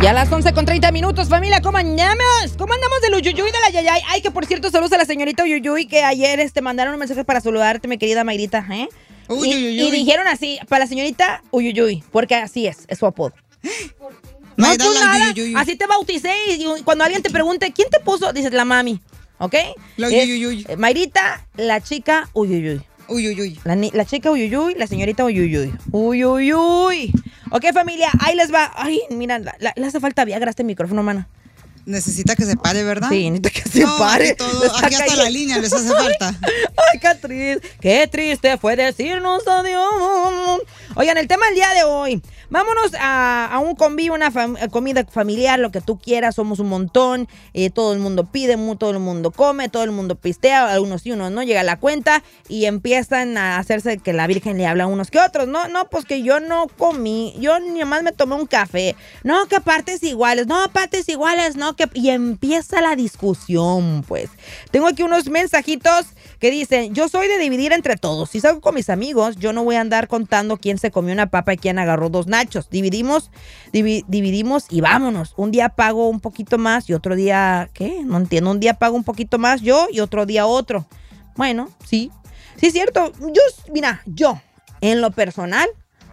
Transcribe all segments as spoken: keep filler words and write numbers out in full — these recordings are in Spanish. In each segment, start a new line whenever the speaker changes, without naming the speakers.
Ya a las once con treinta minutos, familia, ¿cómo andamos? ¿Cómo andamos del Uyuyuy de la Yayay? Ay, que por cierto, saludos a la señorita Uyuyuy, que ayer este, mandaron un mensaje para saludarte, mi querida Mayrita, ¿eh?
Uy,
y,
uy, uy,
y
uy.
dijeron así, para la señorita Uyuyuy, porque así es, es su apodo. No,
Mayra,
tú
la
nada,
Uyuyuy.
así te bauticé y, y cuando alguien te pregunte, ¿quién te puso? Dices, la mami, ¿ok?
La
Es,
Uyuyuy.
eh, Mayrita, la chica Uyuyuy.
Uy, uy, uy.
La, ni- la chica Uyuyuy, la señorita Uyuyuy. Uyuyuy. Ok, familia, ahí les va. Ay, mira, la- la- le hace falta Viagra a este micrófono, mana.
Necesita que se pare, ¿verdad?
Sí, necesita que se
No,
pare.
Aquí, todo-
Está
aquí hasta
cayendo.
la línea les hace falta.
Ay, qué triste. Qué triste fue decirnos adiós. Oigan, el tema del día de hoy. Vámonos a, a un convivio, una fam- comida familiar, lo que tú quieras. Somos un montón. Eh, todo el mundo pide, mu- todo el mundo come, todo el mundo pistea. Algunos sí, unos no. Llega la cuenta y empiezan a hacerse que la Virgen le habla a unos que otros. No, no, pues que yo no comí. Yo ni más me tomé un café. No, que partes iguales. No, partes iguales. No, que... Y empieza la discusión, pues. Tengo aquí unos mensajitos que dicen, yo soy de dividir entre todos. Si salgo con mis amigos, yo no voy a andar contando quién se comió una papa y quién agarró dos nachos. Dividimos, divi- dividimos y vámonos. Un día pago un poquito más y otro día, ¿qué? No entiendo. Un día pago un poquito más yo y otro día otro. Bueno, sí. Sí, es cierto. Yo, mira, yo, en lo personal,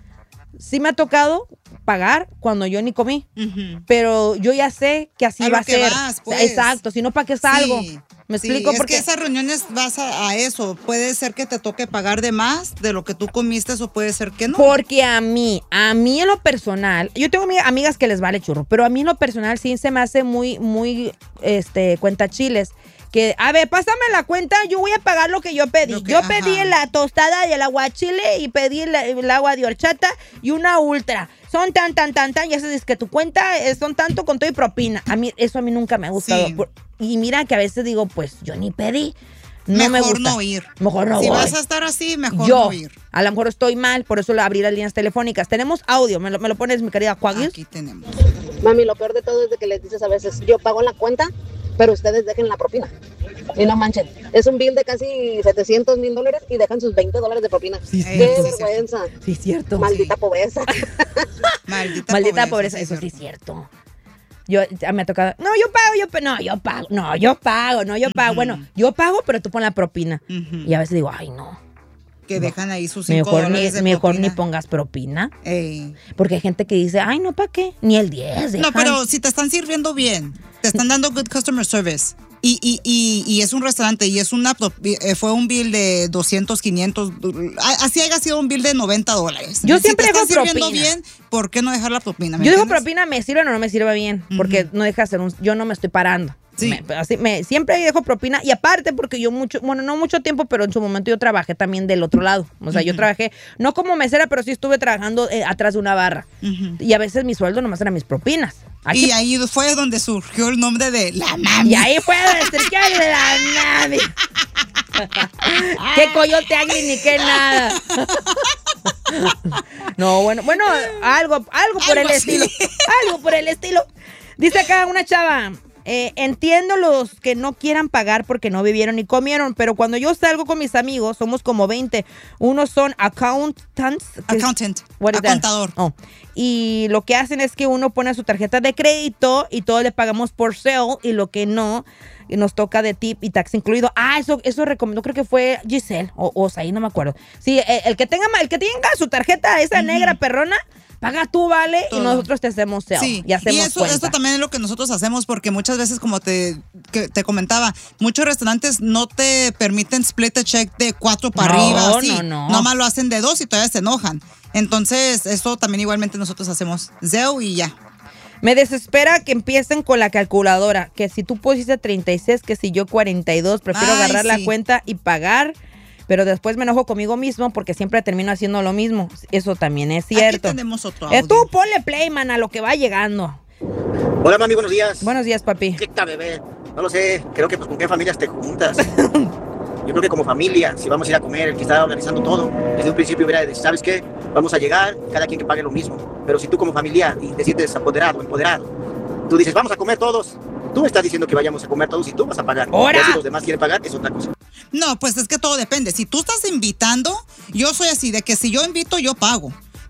sí me ha tocado pagar cuando yo ni comí.
Ujú.
Pero yo ya sé que así
A
va
lo
a
que
ser.
vas, pues.
Exacto, si no, ¿para qué salgo?
Sí,
¿Me
sí,
explico?
Es
Porque
que esas reuniones vas a, a eso. Puede ser que te toque pagar de más de lo que tú comiste o puede ser que no.
Porque a mí, a mí en lo personal, yo tengo ami- amigas que les vale churro, pero a mí en lo personal sí se me hace muy, muy, este, cuentachiles. Que, a ver, pásame la cuenta, yo voy a pagar lo que yo pedí.
Lo que-
yo
ajá.
pedí la tostada y el aguachile y pedí el, el agua de horchata y una ultra. Son tan, tan, tan, tan, y eso es que tu cuenta eh, son tanto con todo y propina. A mí, eso a mí nunca me ha gustado.
Sí.
Por- y mira que a veces digo, pues, yo ni pedí. No
Mejor
me gusta.
no ir.
Mejor no
Si
voy.
vas a estar así, mejor
Yo,
no ir.
a lo mejor estoy mal, por eso le abrí las líneas telefónicas. Tenemos audio, me lo, me lo pones, mi querida Quaggius.
Aquí tenemos.
Mami, lo peor de todo es de que les dices a veces, yo pago la cuenta, pero ustedes dejen la propina. Y no manchen, es un bill de casi setecientos mil dólares y dejan sus veinte dólares de propina.
Sí,
¡Qué
cierto.
vergüenza!
Sí, cierto.
Maldita pobreza.
Maldita,
Maldita pobreza,
sí,
eso sí es
cierto.
cierto. Yo, ya me ha tocado, no, yo pago, yo pago, no, yo pago, no, yo pago, no, yo pago. Bueno, yo pago, pero tú pon la propina.
Ujú.
Y a veces digo, ay, no,
Que dejan ahí sus cinco
mejor, ni,
dólares de
mejor ni
propina.
pongas propina.
Ey.
Porque hay gente que dice, ay, no, ¿para qué? Ni el diez.
No,
dejan.
pero si te están sirviendo bien, te están dando good customer service y, y, y, y es un restaurante y es una pro- eh, fue un bill de doscientos, quinientos, a- así haya sido un bill de noventa dólares.
Yo
si
siempre
te están
dejo
sirviendo
propina.
bien, ¿por qué no dejar la propina? ¿Me
Yo digo
entiendes?
propina, me sirve o no me sirve bien, porque no deja de ser un, yo no me estoy parando.
Sí.
Me- así, me, siempre dejo propina y aparte porque yo mucho, bueno, no mucho tiempo, pero en su momento yo trabajé también del otro lado. O sea, yo trabajé, no como mesera, pero sí estuve trabajando eh, atrás de una barra.
Ujú.
Y a veces mi sueldo nomás eran mis propinas. Aquí-
Y ahí fue donde surgió el nombre de la mami.
y ahí fue decir que la nadie. Qué coyote agri ni qué nada. No, bueno, bueno, algo, algo por
Algo
el
así.
estilo. Algo por el estilo. Dice acá una chava. eh, entiendo los que no quieran pagar porque no vivieron ni comieron, pero cuando yo salgo con mis amigos, somos como veinte. Unos son accountants. que es-
Accountant,
what is that?
contador.
Oh. Y lo que hacen es que uno pone su tarjeta de crédito y todo le pagamos por sale y lo que no nos toca de tip y tax incluido. Ah, eso eso recomendó, creo que fue Giselle o Osaí, no me acuerdo. Sí, el, el que tenga el que tenga su tarjeta esa negra perrona, paga tú, vale,
Todo.
y nosotros te hacemos sale
Sí,
y hacemos
eso,
cuenta.
esto también es lo que nosotros hacemos porque muchas veces, como te, que te comentaba, muchos restaurantes no te permiten split the check de cuatro para
No,
arriba. Así.
no, no.
Nomás lo hacen de dos y todavía se enojan. Entonces, eso también igualmente nosotros hacemos Zelle y ya.
Me desespera que empiecen con la calculadora, que si tú pusiste treinta y seis, que si yo cuarenta y dos, prefiero
Ay,
agarrar la
sí.
cuenta y pagar, pero después me enojo conmigo mismo porque siempre termino haciendo lo mismo. Eso también es cierto.
Aquí tenemos otro
Eh,
audio.
tú ponle play, man, a lo que va llegando.
Hola, mami, buenos días.
Buenos días, papi.
¿Qué tal, bebé? No lo sé, creo que pues con qué familias te juntas. Yo creo que como familia, si vamos a ir a comer, el que está organizando todo, desde un principio hubiera de, ¿sabes qué? Vamos a llegar, cada quien que pague lo mismo. Pero si tú como familia y te sientes apoderado, empoderado, tú dices, vamos a comer todos. Tú estás diciendo que vayamos a comer todos y tú vas a pagar.
¡Hora!
Ya si los demás quieren pagar, es otra cosa.
No, pues es que todo depende. Si tú estás invitando, yo soy así, de que si yo invito, yo pago.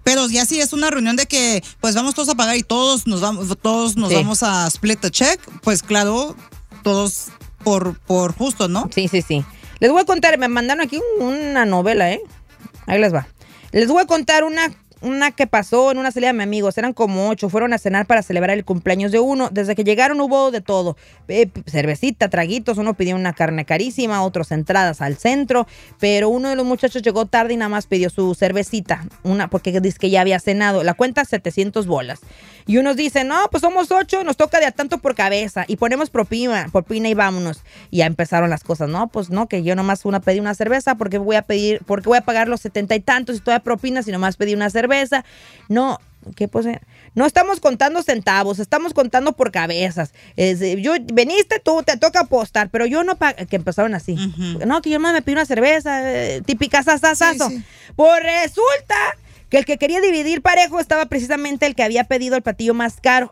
Pero ya si es una reunión de que pues vamos todos a pagar y todos nos vamos, todos nos
Sí.
vamos a split the check, pues claro, todos por, por justo, ¿no?
Sí, sí, sí. Les voy a contar, me mandaron aquí una novela, ¿eh? Ahí les va. Les voy a contar una, una que pasó en una salida de mis amigos. Eran como ocho, fueron a cenar para celebrar el cumpleaños de uno. Desde que llegaron hubo de todo. Eh, cervecita, traguitos, uno pidió una carne carísima, otros entradas al centro. Pero uno de los muchachos llegó tarde y nada más pidió su cervecita, una porque dice que ya había cenado. La cuenta setecientos bolas. Y unos dicen, no, pues somos ocho, nos toca de a tanto por cabeza. Y ponemos propina, propina y vámonos. Y ya empezaron las cosas. No, pues no, que yo nomás una pedí una cerveza porque voy a pedir, porque voy a pagar los setenta y tantos y toda propina si nomás pedí una cerveza. No, ¿qué pues? No estamos contando centavos, estamos contando por cabezas. Es, yo, veniste tú, te toca apostar, pero yo no pagué. Que empezaron así.
Ujú.
No, que yo nomás me pedí una cerveza, eh, típica sasasazo.
Sí, sí.
Pues resulta que el que quería dividir parejo estaba precisamente el que había pedido el platillo más caro.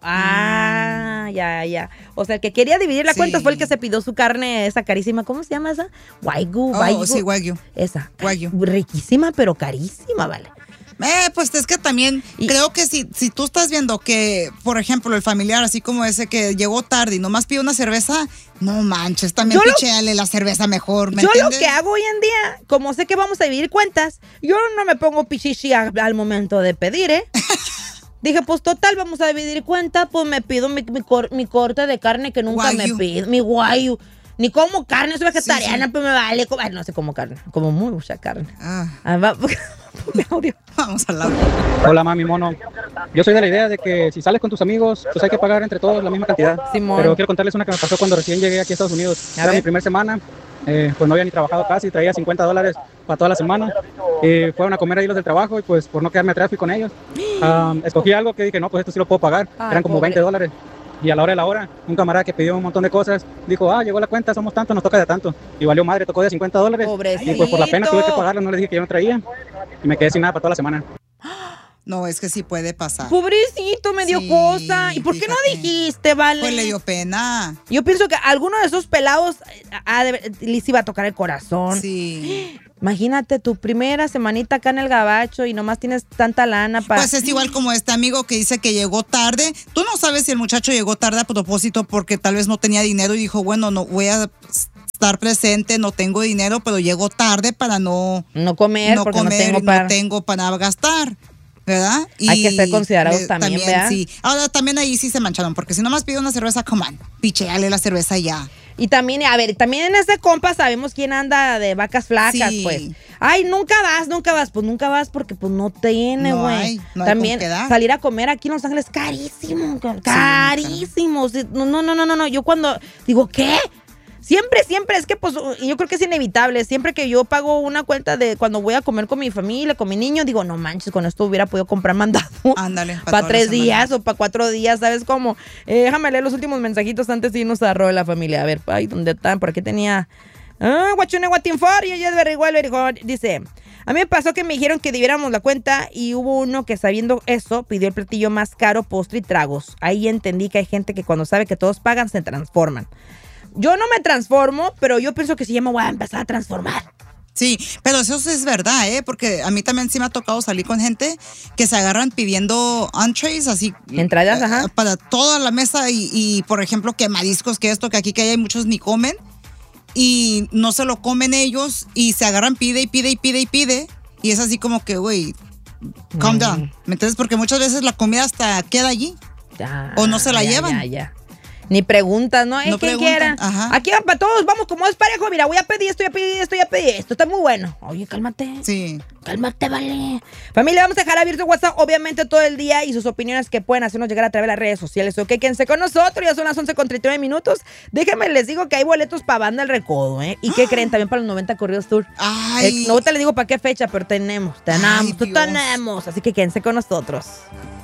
Ah, ya, ya. O sea, el que quería dividir la
Sí.
cuenta fue el que se pidió su carne esa carísima. ¿Cómo se llama esa? Wagyu,
Oh,
wagyu.
sí, wagyu.
Esa.
Wagyu.
Riquísima, pero carísima, vale.
Eh, pues es que también
Y-
creo que si, si tú estás viendo que, por ejemplo, el familiar, así como ese que llegó tarde y nomás pide una cerveza, no manches, también
Yo lo-
pichéale la cerveza mejor, ¿me
Yo
entiendes?
lo que hago hoy en día, como sé que vamos a dividir cuentas, yo no me pongo pichichi a- al momento de pedir, ¿eh? Dije, pues total, vamos a dividir cuenta, pues me pido mi, mi, cor- mi corte de carne que nunca
Wagyu.
me pido, mi guayu. Ni como carne, soy vegetariana,
Sí, sí.
pues me vale. Como, ay, no sé como carne, como muy mucha carne.
Ah,
Ah, va, me audio.
vamos al lado.
Hola, mami mono. Yo soy de la idea de que si sales con tus amigos, pues hay que pagar entre todos la misma cantidad.
Simón.
Pero quiero contarles una que me pasó cuando recién llegué aquí a Estados Unidos.
A
Era
ver.
mi primera semana, eh, pues no había ni trabajado casi, traía cincuenta dólares para toda la semana. Y fueron a comer ahí los del trabajo y pues por no quedarme atrás fui con ellos. Um, escogí algo que dije, no, pues esto sí lo puedo pagar.
Ay,
Eran como
pobre.
veinte dólares. Y a la hora de la hora, un camarada que pidió un montón de cosas, dijo, ah, llegó la cuenta, somos tantos, nos toca de tanto. Y valió madre, tocó de cincuenta dólares.
Pobrecito.
Y pues por la pena tuve que pagarlo, no les dije que yo no traía. Y me quedé sin nada para toda la semana.
No, es que sí puede pasar.
Pobrecito, me dio
Sí,
cosa. ¿Y por qué no
fíjate.
dijiste, vale?
Pues le dio pena.
Yo pienso que a alguno de esos pelados eh, ha de- les iba a tocar el corazón.
Sí.
Imagínate tu primera semanita acá en el gabacho y nomás tienes tanta lana para...
Pues es igual como este amigo que dice que llegó tarde. Tú no sabes si el muchacho llegó tarde a propósito porque tal vez no tenía dinero y dijo, bueno, no voy a estar presente, no tengo dinero, pero llegó tarde para no,
no comer
no
porque
comer,
no tengo
y
para...
no tengo para gastar. ¿Verdad?
Hay que ser considerados
le-
también, ¿verdad?
Sí. Ahora también ahí sí se mancharon, porque si nomás pide una cerveza, come on, picheale la cerveza ya.
Y también, a ver, también en ese compa sabemos quién anda de vacas flacas,
Sí.
pues. Ay, nunca vas, nunca vas. Pues nunca vas porque pues no tiene,
No
güey.
hay, no hay
también
con qué dar.
salir a comer aquí en Los Ángeles, carísimo, ca- carísimo. Sí, No, no, no, no, no, no. Yo cuando digo, ¿qué? Siempre, siempre, es que pues yo creo que es inevitable. Siempre que yo pago una cuenta de cuando voy a comer con mi familia, con mi niño, digo, no manches, con esto hubiera podido comprar mandado.
Ándale.
Para
toda
tres
la semana.
días o para cuatro días, ¿sabes cómo? Eh, déjame leer los últimos mensajitos antes de irnos a arroba la familia. A ver, ay, ¿dónde están? Por aquí tenía... Ah, guachune guatinfor y ella es very well, very good. Dice, a mí me pasó que me dijeron que diviéramos la cuenta y hubo uno que sabiendo eso pidió el platillo más caro, postre y tragos. Ahí entendí que hay gente que cuando sabe que todos pagan se transforman. Yo no me transformo, pero yo pienso que sí ya me voy a empezar a transformar.
Sí, pero eso sí es verdad, ¿eh? Porque a mí también sí me ha tocado salir con gente que se agarran pidiendo entrees, así.
Entradas,
eh,
ajá.
Para toda la mesa y, y, por ejemplo, que mariscos, que esto, que aquí que hay muchos ni comen. Y no se lo comen ellos y se agarran, pide y pide y pide y pide. Y es así como que, güey, calm down. ¿Me entiendes? Porque muchas veces la comida hasta queda allí.
Ya,
O no se la
ya,
llevan.
Ya, ya. Ni preguntas, ¿no? Eh,
No
¿quién
preguntan,
quiera?
ajá.
Aquí van para todos, vamos como es parejo. Mira, voy a pedir esto, ya pedí esto, ya pedí esto. Está muy bueno. Oye, cálmate.
Sí.
Cálmate, vale. Familia, vamos a dejar abierto WhatsApp, obviamente, todo el día y sus opiniones que pueden hacernos llegar a través de las redes sociales. Ok, quédense con nosotros. Ya son las once con treinta y nueve minutos. Déjenme, les digo que hay boletos para Banda El Recodo, ¿eh? ¿Y qué creen? También para los noventa Corridos Tour.
Ay.
Eh, no te les digo para qué fecha, pero tenemos, tenemos,
Ay, Dios.
tenemos. Así que quédense con nosotros.